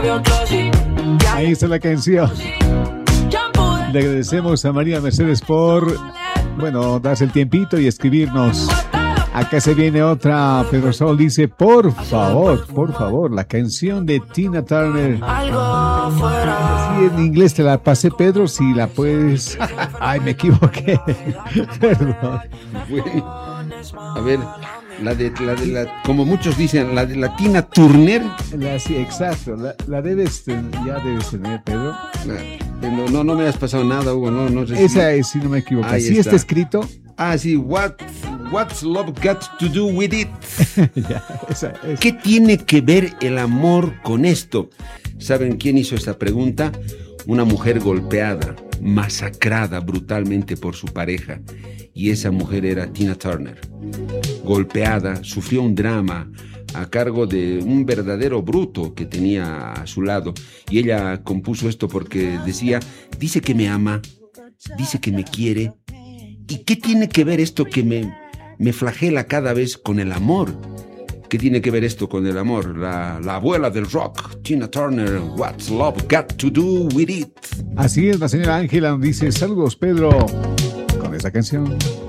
Ahí está la canción. Le agradecemos a María Mercedes por, bueno, darse el tiempito y escribirnos. Acá se viene otra. Pedro Sol dice, por favor, la canción de Tina Turner. Sí, en inglés te la pasé, Pedro, si la puedes. Ay, me equivoqué. Perdón. Bueno, a ver, como muchos dicen, la de la Tina Turner. Sí, exacto, la debes, ya debes tener, Pedro. No me has pasado nada, Hugo, no sé. Esa es, si no me equivoco. ¿Sí está escrito? Sí, What's Love Got to Do With It? Ya, esa. ¿Qué tiene que ver el amor con esto? ¿Saben quién hizo esta pregunta? Una mujer golpeada, masacrada brutalmente por su pareja. Y esa mujer era Tina Turner. Golpeada, sufrió un drama a cargo de un verdadero bruto que tenía a su lado. Y ella compuso esto porque dice que me ama, dice que me quiere. ¿Y qué tiene que ver esto que me flagela cada vez con el amor? ¿Qué tiene que ver esto con el amor? La abuela del rock, Tina Turner, What's Love Got to Do With It? Así es, la señora Ángela nos dice, saludos Pedro, con esa canción.